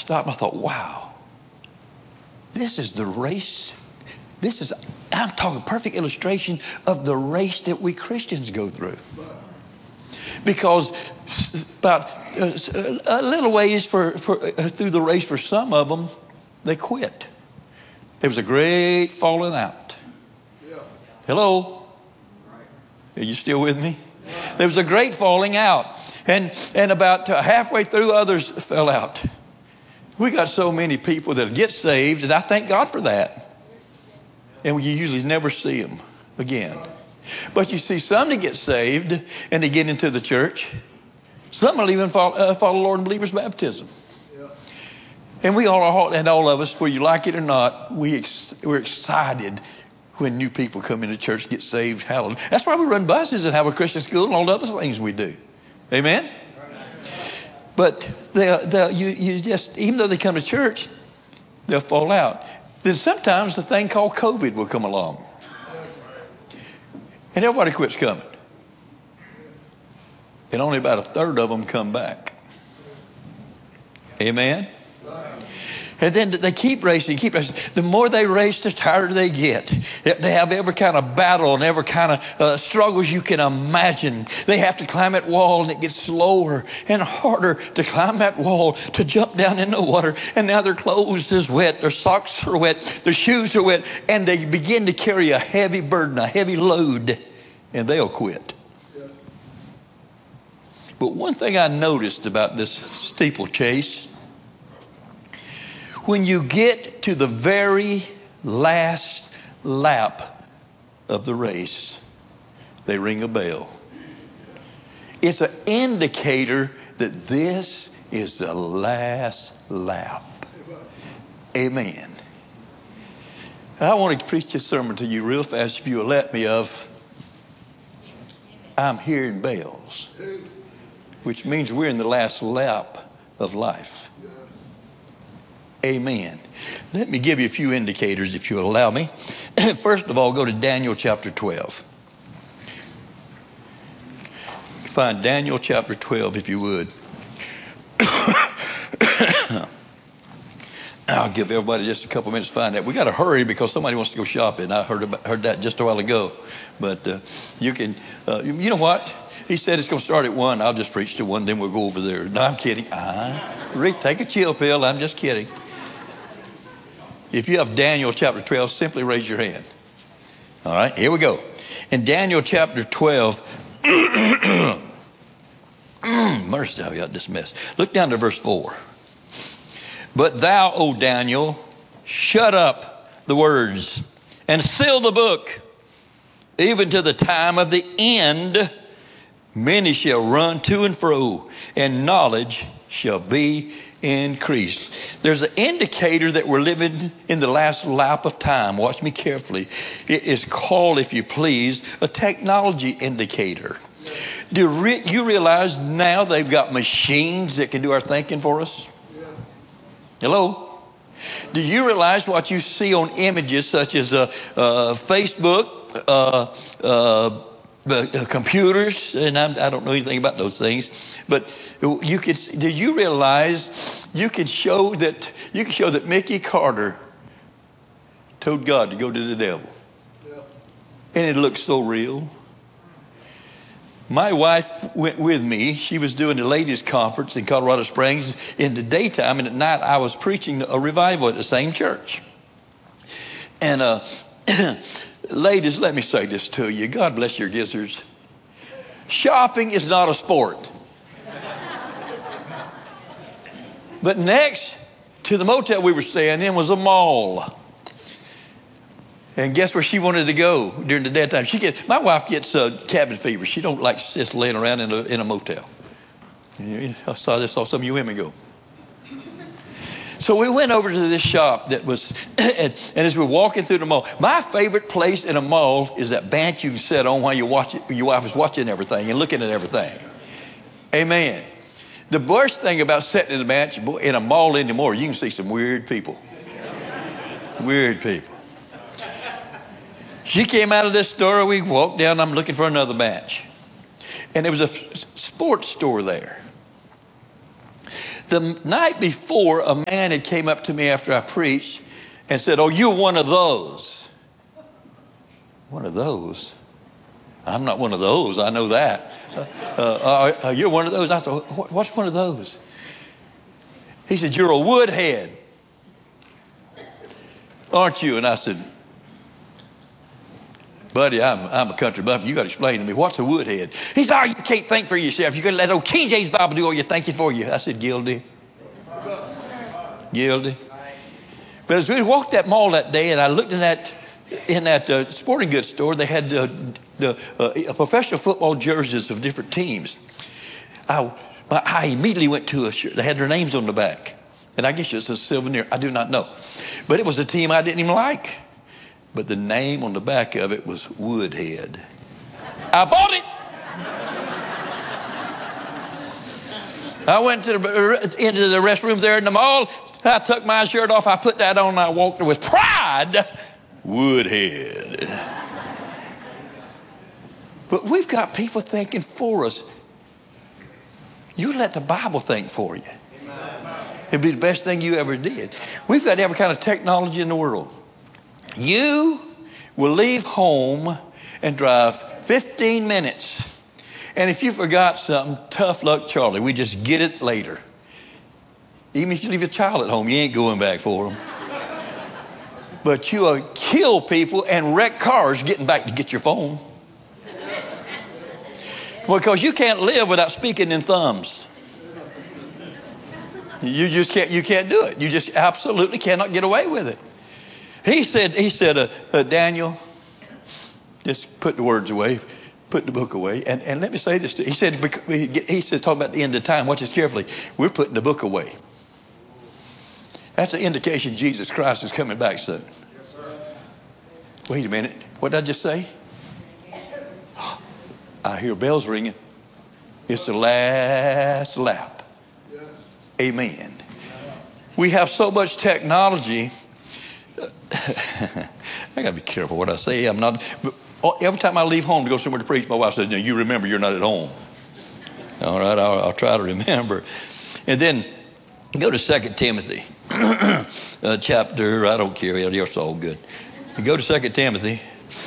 stopped and I thought, wow, this is the race. I'm talking perfect illustration of the race that we Christians go through. Because about a little ways through the race for some of them, they quit. There was a great falling out. Hello? Are you still with me? There was a great falling out. And about halfway through, others fell out. We got so many people that get saved, and I thank God for that. And you usually never see them again. But you see some that get saved and they get into the church. Some will even follow Lord and believer's baptism. And we all are, and all of us, whether you like it or not, we're excited when new people come into church, get saved. Hallelujah. That's why we run buses and have a Christian school and all the other things we do. Amen? But you just, even though they come to church, they'll fall out. Then sometimes the thing called COVID will come along. And everybody quits coming. And only about a third of them come back. Amen? And then they keep racing. The more they race, the tighter they get. They have every kind of battle and every kind of struggles you can imagine. They have to climb that wall, and it gets slower and harder to climb that wall, to jump down in the water. And now their clothes is wet, their socks are wet, their shoes are wet, and they begin to carry a heavy burden, a heavy load, and they'll quit. But one thing I noticed about this steeplechase, when you get to the very last lap of the race, they ring a bell. It's an indicator that this is the last lap. Amen. I want to preach this sermon to you real fast, if you will let me, I'm hearing bells, which means we're in the last lap of life. Amen. Let me give you a few indicators, if you'll allow me. First of all, go to Daniel chapter 12. Find Daniel chapter 12, if you would. I'll give everybody just a couple minutes to find that. We got to hurry because somebody wants to go shopping. I heard that just a while ago. But you can, you know what? He said it's going to start at 1. I'll just preach to 1, then we'll go over there. No, I'm kidding. Rick, take a chill pill. I'm just kidding. If you have Daniel chapter 12, simply raise your hand. All right, here we go. In Daniel chapter 12, mercy, I got this mess. Look down to verse 4. But thou, O Daniel, shut up the words and seal the book, even to the time of the end. Many shall run to and fro, and knowledge shall be increased. There's an indicator that we're living in the last lap of time. Watch me carefully. It is called, if you please, a technology indicator. Do you realize now they've got machines that can do our thinking for us? Hello? Do you realize what you see on images such as Facebook, computers, and I don't know anything about those things, but did you realize you can show that Mickey Carter told God to go to the devil? Yeah. And it looks so real. My wife went with me. She was doing the ladies' conference in Colorado Springs in the daytime, and at night I was preaching a revival at the same church. And ladies, let me say this to you. God bless your gizzards. Shopping is not a sport. But next to the motel we were staying in was a mall. And guess where she wanted to go during the daytime? My wife gets cabin fever. She don't like just laying around in a motel. I saw some of you women go. So we went over to this shop that was, and as we're walking through the mall, my favorite place in a mall is that bench you can sit on while your wife is watching everything and looking at everything. Amen. The worst thing about sitting in a bench in a mall anymore, you can see some weird people. Weird people. She came out of this store, we walked down, I'm looking for another bench. And there was a sports store there. The night before, a man had came up to me after I preached and said, "Oh, you're one of those." One of those? I'm not one of those. I know that. You're one of those. I said, "What's one of those?" He said, "You're a woodhead, aren't you?" And I said, "Buddy, I'm a country bumpkin. You got to explain to me, what's a woodhead?" He said, "Oh, you can't think for yourself. You got to let old King James Bible do all your thinking for you." I said, "Guilty. Guilty." But as we walked that mall that day, and I looked in that sporting goods store, they had professional football jerseys of different teams. My eye immediately went to a shirt. They had their names on the back. And I guess it's a souvenir. I do not know. But it was a team I didn't even like. But the name on the back of it was Woodhead. I bought it. I went into the restroom there in the mall. I took my shirt off. I put that on and I walked with pride. Woodhead. But we've got people thinking for us. You let the Bible think for you. It'd be the best thing you ever did. We've got every kind of technology in the world. You will leave home and drive 15 minutes. And if you forgot something, tough luck, Charlie. We just get it later. Even if you leave a child at home, you ain't going back for them. But you will kill people and wreck cars getting back to get your phone. Because you can't live without speaking in thumbs. You just can't. You can't do it. You just absolutely cannot get away with it. He said, Daniel, just put the words away, put the book away, and let me say this. He said, talking about the end of time. Watch this carefully. We're putting the book away. That's an indication Jesus Christ is coming back soon. Yes, sir. Wait a minute. What did I just say? I hear bells ringing. It's the last lap. Yes. Amen. We have so much technology. I got to be careful what I say. I'm not. But every time I leave home to go somewhere to preach, my wife says, "No, you remember you're not at home." All right, I'll try to remember. And then go to 2 Timothy chapter. I don't care. It's all good. You go to 2 Timothy.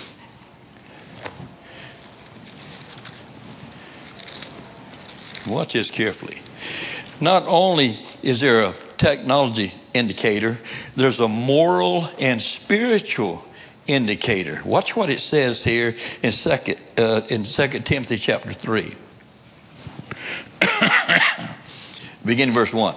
Watch this carefully. Not only is there a technology indicator, there's a moral and spiritual indicator. Watch what it says here in 2 Timothy chapter 3. Begin verse 1.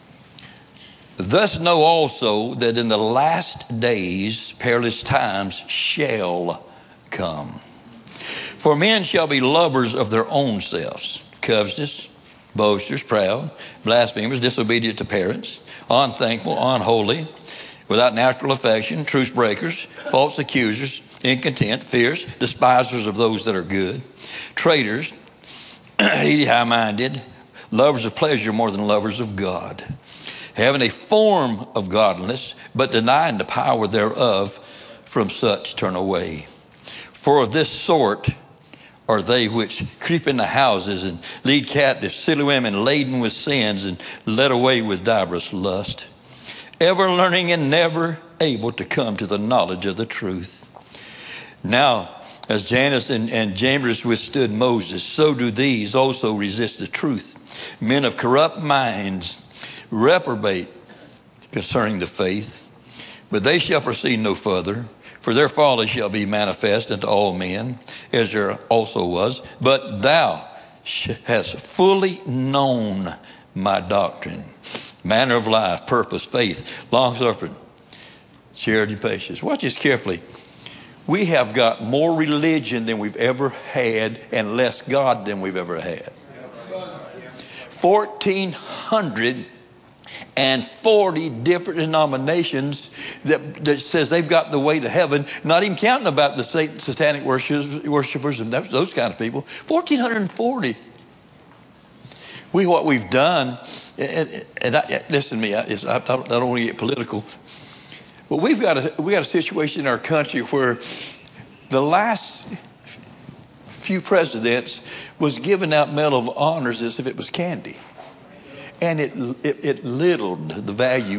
Thus know also that in the last days perilous times shall come. For men shall be lovers of their own selves, covetous, boasters, proud, blasphemers, disobedient to parents, unthankful, unholy, without natural affection, truce breakers, false accusers, incontent, fierce, despisers of those that are good, traitors, high-minded, lovers of pleasure more than lovers of God, having a form of godliness, but denying the power thereof. From such turn away. For of this sort are they which creep into houses and lead captive silly women laden with sins and led away with diverse lust, ever learning and never able to come to the knowledge of the truth. Now, as Jannes and Jambres withstood Moses, so do these also resist the truth. Men of corrupt minds reprobate concerning the faith, but they shall proceed no further. For their folly shall be manifest unto all men, as there also was. But thou hast fully known my doctrine, manner of life, purpose, faith, long-suffering, charity, patience. Watch this carefully. We have got more religion than we've ever had and less God than we've ever had. 1,440 different denominations that says they've got the way to heaven, not even counting about the satanic worshipers and those kind of people. 1,440. What we've done, listen to me, I don't want to get political, but we got a situation in our country where the last few presidents was giving out Medal of Honors as if it was candy. and it littled the value